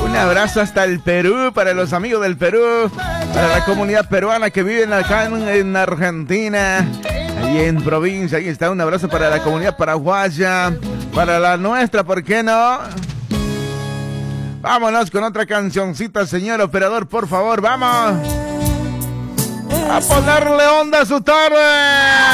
Un abrazo hasta el Perú, para los amigos del Perú, para la comunidad peruana que viven acá en Argentina, ahí en provincia. Ahí está, un abrazo para la comunidad paraguaya, para la nuestra, ¿por qué no? Vámonos con otra cancioncita, señor operador, por favor, vamos a ponerle onda a su tarde.